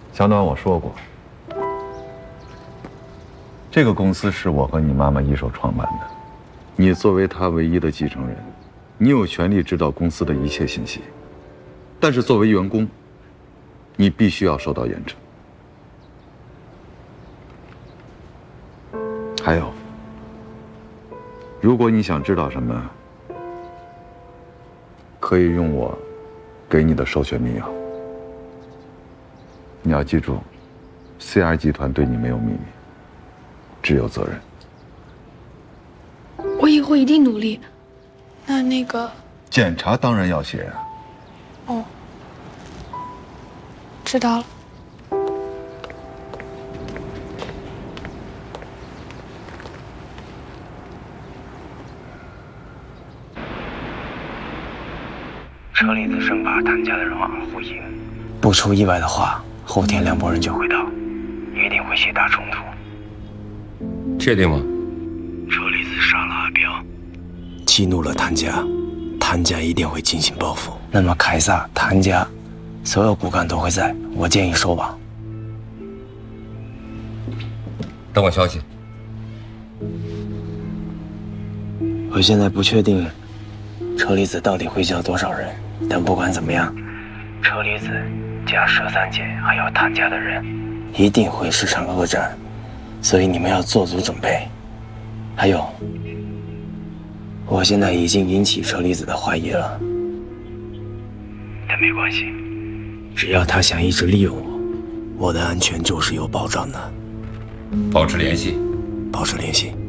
小暖，我说过，这个公司是我和你妈妈一手创办的，你作为她唯一的继承人，你有权利知道公司的一切信息。但是作为员工，你必须要受到严惩。还有，如果你想知道什么，可以用我给你的授权密钥。你要记住 ，CR 集团对你没有秘密，只有责任。 我以后一定努力。那个检查当然要写啊。 哦，知道了。 车厘子生怕谭家的人而互赢，不出意外的话，后天两拨人就会到，一定会起大冲突。 确定吗？ 车厘子杀了阿彪，激怒了谭家，谭家一定会进行报复。那么凯撒、谭家所有骨干都会在，我建议收网。 等我消息。 我现在不确定车厘子到底会叫多少人，但不管怎么样，车厘子加佘三姐还有谭家的人一定会是场恶战，所以你们要做足准备。还有，我现在已经引起车厘子的怀疑了，但没关系，只要他想一直利用我，我的安全就是有保障的。 保持联系。 保持联系。